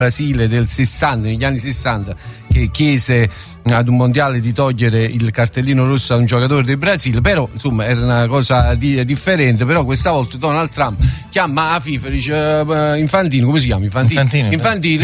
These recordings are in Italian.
Brasile del 60, negli anni 60, che chiese ad un mondiale di togliere il cartellino rosso a un giocatore del Brasile, però insomma era una cosa differente. Però questa volta Donald Trump chiama a FIFA e dice Infantino, come si chiama? Infantino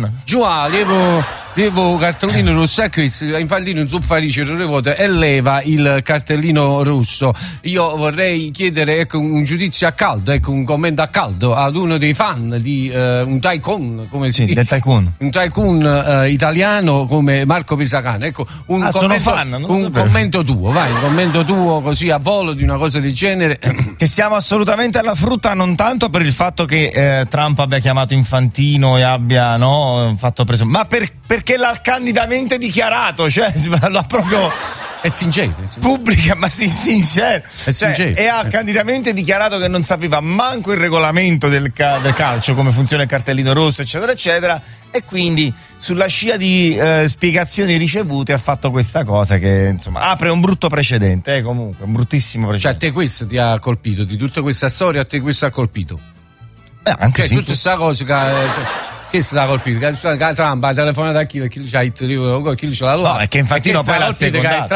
Juan, levo cartellino rosso a questo. Infantino non so fare le volte e leva il cartellino rosso. Io vorrei chiedere un giudizio a caldo, un commento a caldo ad uno dei fan di un tycoon, come si dice? Del tycoon. Un tycoon italiano come Marco Pisacane. Ecco, un commento tuo, vai, un commento tuo così a volo di una cosa del genere. Che siamo assolutamente alla frutta, non tanto per il fatto che Trump abbia chiamato Infantino e abbia fatto preso, ma perché l'ha candidamente dichiarato, cioè l'ha proprio... È sincero. Pubblica, ma sincero. E ha candidamente dichiarato che non sapeva manco il regolamento del calcio, come funziona il cartellino rosso, eccetera, eccetera. E quindi, sulla scia di spiegazioni ricevute, ha fatto questa cosa che, insomma, apre un brutto precedente, comunque, un bruttissimo precedente. Cioè, a te questo ti ha colpito, di tutta questa storia, a te questo ha colpito? Anche tutta questa cosa che si dà colpito? Trump ha telefonato a chi c'ha chi ce l'ha. No, è che Infantino poi l'ha secondato.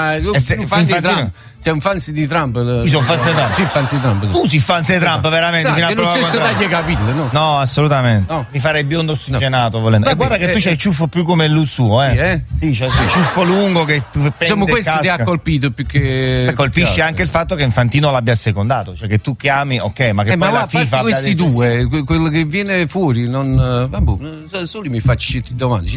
Trump, sei un fan di Trump? Io sono fan di Trump. Sì, fan di Trump. Tu sei fan di Trump, veramente? Che non stesso tagli capito, no? No, assolutamente. No. Mi farei biondo ossigenato volendo. Guarda che tu c'hai il ciuffo più come il suo, Sì, c'è il ciuffo lungo che pende. Insomma, questo ti ha colpito più che. Colpisce anche il fatto che Infantino l'abbia secondato, cioè che tu chiami, ok, ma che poi la FIFA. Ma questi due, quello che viene fuori, non. Vabbè, solo mi faccio certe domande.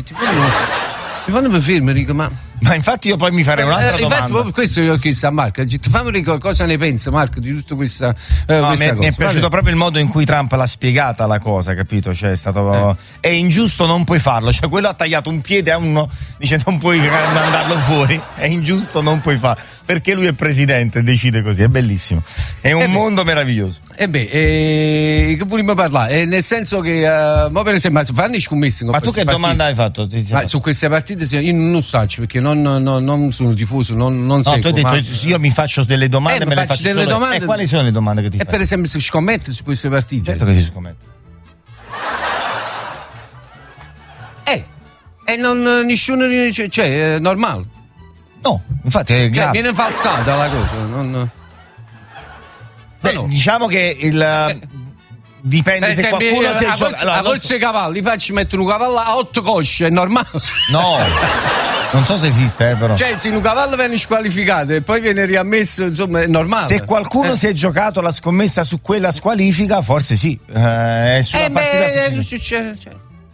Mi fanno per fermi, dico, ma infatti io poi mi farei un'altra domanda. Questo io ho chiesto a Marco. Fammi dire cosa ne pensa Marco di tutta questa cosa. Mi è piaciuto proprio il modo in cui Trump l'ha spiegata la cosa, capito? Cioè è stato è ingiusto, non puoi farlo. Cioè quello ha tagliato un piede a uno, dice non puoi mandarlo fuori. È ingiusto, non puoi farlo. Perché lui è presidente, decide così. È bellissimo. È un mondo meraviglioso. Che vogliamo parlare? Nel senso che ma per esempio fanno scommesse. Ma tu che domanda hai fatto? Su queste partite io non so, perché non sono tifoso, non seguo. Tu hai detto, io mi faccio delle domande, me le faccio delle solo. domande. E quali sono le domande che ti fai? Per esempio si scommette su queste partite. Certo che si scommette. E non nessuno, cioè è normale. No, infatti è grave. Viene falsata la cosa, diciamo che dipende se qualcuno si gioca. A forse cavalli facci mettere un cavallo a 8 cosce, è normale? No, non so se esiste, però. Cioè, se un cavallo viene squalificato e poi viene riammesso, insomma, è normale. Se qualcuno si è giocato la scommessa su quella squalifica, forse sì. È sulla partita.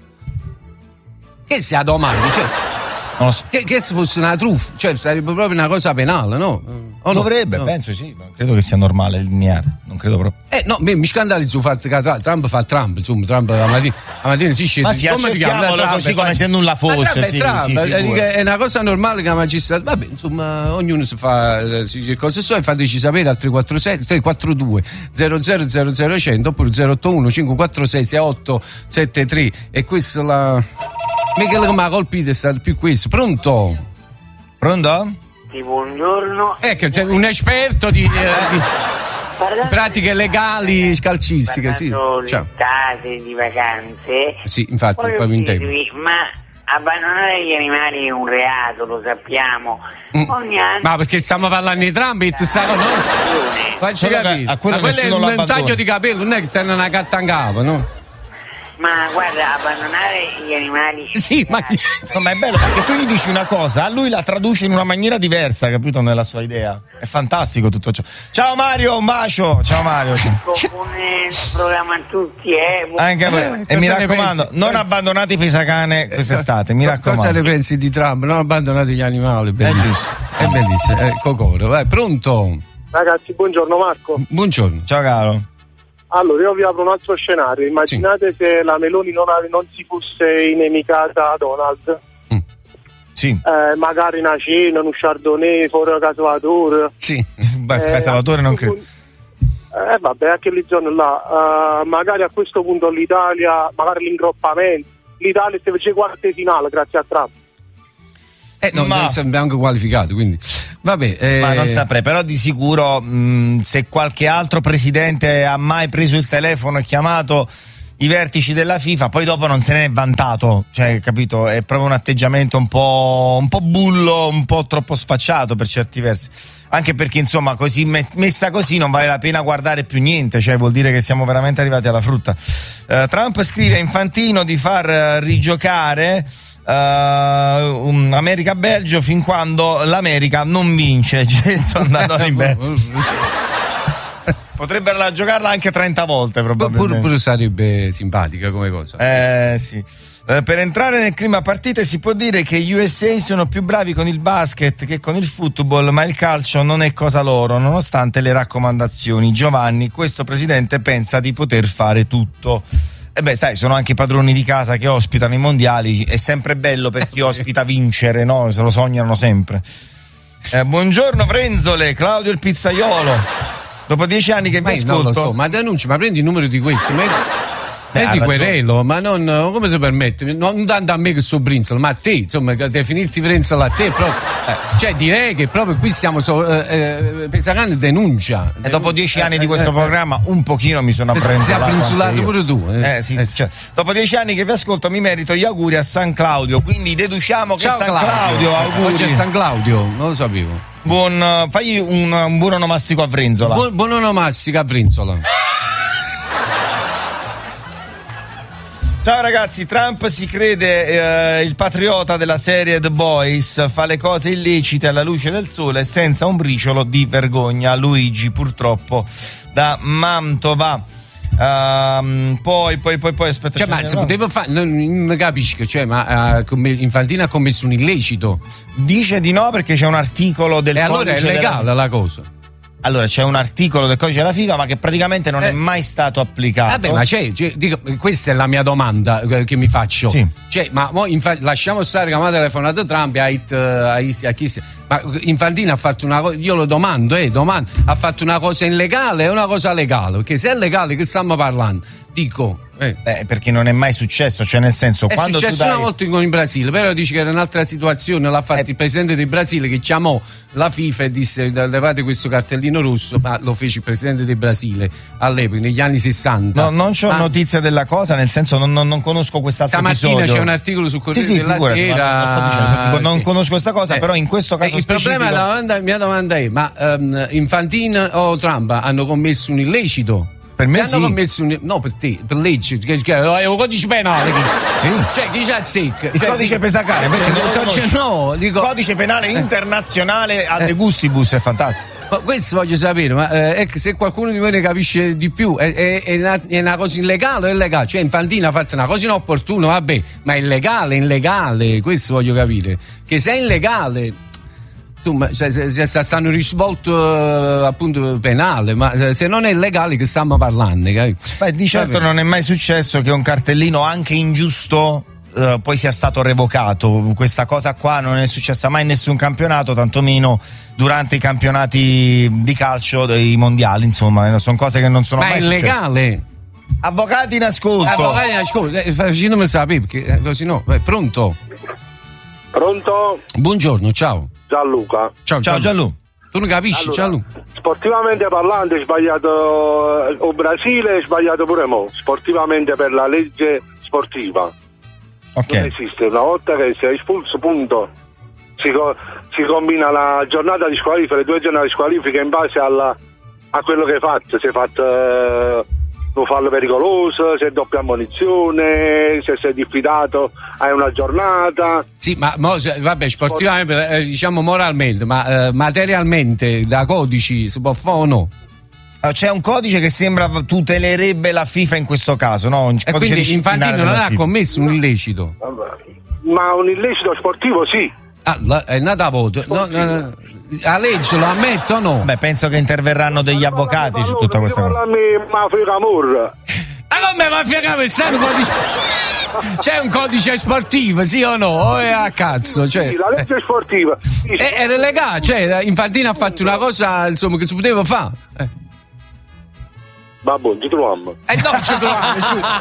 Che sia domani, cioè. Non lo so. Che se fosse una truffa, cioè sarebbe proprio una cosa penale, no? Dovrebbe, penso sì. Non credo che sia normale lineare, non credo proprio. No, mi scandalizzo il fatto che Trump fa Trump, insomma, Trump la mattina si scende. Ma sì, accettiamolo così come se nulla fosse. È una cosa normale che la magistratura. Vabbè, insomma, ognuno si fa cose sue, fateci sapere al 342 0000 oppure 081 546 6873. E questa la. Mica che mi ha colpito è stato più questo. Pronto? Sì, buongiorno. Ecco, c'è un esperto di pratiche legali calcistiche, sì. Di case, di vacanze. Sì, infatti, proprio in tempo. Ma abbandonare gli animali è un reato, lo sappiamo. Ogni anno. Ma perché stiamo parlando di Trump, no? Facci capire. A quello è un taglio di capello, non è che tengono una gatta in capo, no? Ma guarda, abbandonare gli animali. Sì, ma insomma è bello perché tu gli dici una cosa, a lui la traduce in una maniera diversa, capito? Nella sua idea. È fantastico tutto ciò. Ciao Mario, un bacio. Ciao Mario. Buon programma a tutti, Anche a voi. E mi raccomando, non abbandonate Pisacane quest'estate, mi raccomando. Cosa ne pensi di Trump? Non abbandonate gli animali, bellissimo. È bellissimo. Cocoro, vai, pronto? Ragazzi, buongiorno Marco. Buongiorno. Ciao caro. Allora, io vi apro un altro scenario. Immaginate se la Meloni non si fosse inimicata a Donald. Sì. Magari una cena, un chardonnay, fuori a Salvatore. Sì. Beh, Salvatore non credo. Vabbè, anche lì zone là. Magari a questo punto l'Italia, magari l'ingroppamento. L'Italia si fece quarti finale grazie a Trump. Abbiamo anche qualificato, quindi vabbè. Ma non saprei, però di sicuro se qualche altro presidente ha mai preso il telefono e chiamato, i vertici della FIFA, poi dopo non se ne è vantato, cioè, capito? È proprio un atteggiamento un po' bullo, un po' troppo sfacciato per certi versi, anche perché insomma così messa così non vale la pena guardare più niente, cioè vuol dire che siamo veramente arrivati alla frutta. Trump scrive a Infantino di far rigiocare America-Belgio fin quando l'America non vince, cioè, sono andato potrebbero giocarla anche 30 volte probabilmente. Pure sarebbe simpatica come cosa. Sì. Per entrare nel clima partite si può dire che gli USA sono più bravi con il basket che con il football, ma il calcio non è cosa loro, nonostante le raccomandazioni. Giovanni, questo presidente pensa di poter fare tutto. E beh, sai, sono anche i padroni di casa che ospitano i mondiali, è sempre bello per chi ospita vincere, no? Se lo sognano sempre. Buongiorno Frenzole, Claudio il pizzaiolo. Dopo 10 anni che vi ascolto. Non lo so, ma denunci, ma prendi il numero di questi, di querelo, ma non, come si permette? Non tanto a me che sono Brinzola, ma a te, insomma, definirti Brinzola a te proprio. Cioè direi che proprio qui stiamo Pesacane denuncia. E dopo 10 anni di questo programma un pochino mi sono appreso. Si è brinzolato pure tu. Sì. Cioè, dopo 10 anni che vi ascolto mi merito gli auguri a San Claudio, quindi deduciamo che San Claudio auguri. Oggi è San Claudio, non lo sapevo. Fagli un buon onomastico a Brinzola. Buon onomastico a Brinzola. Ciao ragazzi, Trump si crede il patriota della serie The Boys, fa le cose illecite alla luce del sole senza un briciolo di vergogna. Luigi, purtroppo, da Mantova. Poi aspetta, cioè, ma se poteva fare, non capisco, cioè, ma Infantino ha commesso un illecito? Dice di no perché c'è un articolo del codice. Allora è legale la cosa. Allora c'è un articolo del codice della FIFA ma che praticamente non è mai stato applicato. Vabbè, ma dico, questa è la mia domanda che mi faccio. Sì. Cioè, ma lasciamo stare che mi ha telefonato Trump a chi ma Infantino ha fatto una cosa, io lo domando, ha fatto una cosa illegale o una cosa legale? Perché se è legale che stiamo parlando? Dico perché non è mai successo, cioè nel senso, è quando successo una volta in Brasile, però dice che era un'altra situazione, l'ha fatto il presidente del Brasile che chiamò la FIFA e disse levate questo cartellino rosso, ma lo fece il presidente del Brasile all'epoca, negli anni 60. Non c'ho notizia della cosa, nel senso non conosco quest'altro episodio. Stamattina c'è un articolo su Corriere della Sera. Non conosco questa cosa, però in questo caso il problema, la mia domanda è, ma Infantino o Trump hanno commesso un illecito? Per me hanno commesso no, per te, per legge, è un codice penale. Sì. Cioè, chi c'ha il secco? Il codice Pesacane, perché codice penale internazionale a De Gustibus è fantastico. Ma questo voglio sapere, ma se qualcuno di voi ne capisce di più, è una cosa illegale o illegale? Cioè Infantino ha fatto una cosa inopportuna, vabbè, ma è illegale, questo voglio capire. Che se è illegale, insomma, stanno risvolto appunto penale, ma se non è legale che stiamo parlando? Beh, di certo non è mai successo che un cartellino anche ingiusto poi sia stato revocato. Questa cosa qua non è successa mai in nessun campionato, tantomeno durante i campionati di calcio dei mondiali, insomma, sono cose che non sono mai successe. Ma è legale? Avvocati in ascolto. Facendomi sapere, perché così no. Pronto? Buongiorno, ciao. Gianluca. Ciao Gianluca. Tu non capisci, allora, Gianluca? Sportivamente parlando è sbagliato il Brasile, è sbagliato pure mo. Sportivamente per la legge sportiva. Okay. Non esiste, una volta che sei espulso, punto. Si combina la giornata di squalifica, le 2 giornate di squalifica in base a quello che hai fatto. Se hai fatto un fallo pericoloso, se è doppia ammonizione, se sei diffidato hai una giornata. Sì, ma vabbè, sportivamente, diciamo moralmente, ma materialmente da codici si può fare o no? C'è un codice che sembra tutelerebbe la FIFA in questo caso, no? E quindi Infantino non ha commesso un illecito? Ma un illecito sportivo sì. È nata a voto. La legge lo ammette o no? Beh, penso che interverranno degli avvocati su tutta questa cosa. Ma come mafia camorra? C'è un codice sportivo, sì o no? O è a cazzo? Cioè, sì, la legge sportiva. È legale, cioè Infantino ha fatto una cosa, insomma, che si poteva fare. Babbo, ci troviamo. Non ci troviamo.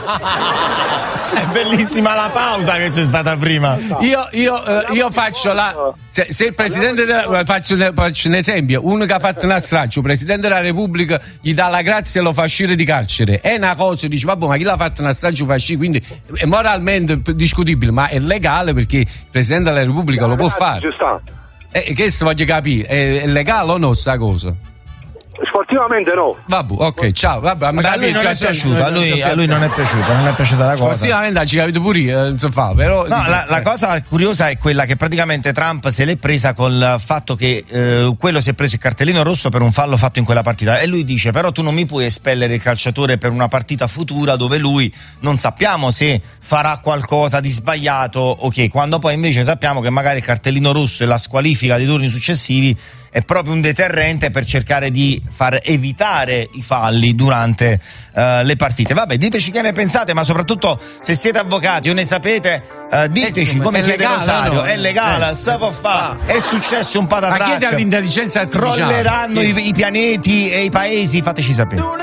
È bellissima la pausa che c'è stata prima. Io faccio se il presidente faccio un esempio, uno che ha fatto una strage, il presidente della Repubblica gli dà la grazia e lo fa uscire di carcere. È una cosa, dice, vabbè, ma chi l'ha fatto una strage fa uscire, quindi è moralmente discutibile, ma è legale perché il presidente della Repubblica lo può fare. Ci sta. Che si voglio capire, è legale o no sta cosa? Sportivamente no. Vabbè, ok, ciao. Vabbè, a lui non è piaciuta, a lui non è piaciuta la cosa. Sportivamente ci capito pure io, non so fa, però. No, la cosa curiosa è quella che praticamente Trump se l'è presa col fatto che quello si è preso il cartellino rosso per un fallo fatto in quella partita e lui dice però tu non mi puoi espellere il calciatore per una partita futura dove lui non sappiamo se farà qualcosa di sbagliato o che, quando poi invece sappiamo che magari il cartellino rosso e la squalifica dei turni successivi è proprio un deterrente per cercare di far evitare i falli durante le partite. Vabbè, diteci che ne pensate, ma soprattutto se siete avvocati o ne sapete, diteci come chiede Rosario. È legale, si può fare, è successo un patatrac, ma chiede all'intelligenza artificiale, crolleranno i pianeti e i paesi, fateci sapere.